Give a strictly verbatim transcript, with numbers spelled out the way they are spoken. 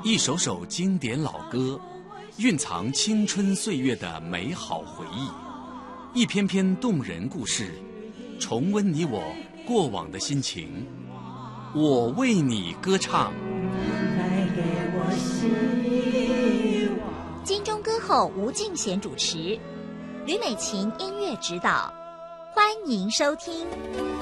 一首首经典老歌，蕴藏青春岁月的美好回忆；一篇篇动人故事，重温你我过往的心情。我为你歌唱。 金钟歌后吴敬贤主持，吕美琴音乐指导，欢迎收听。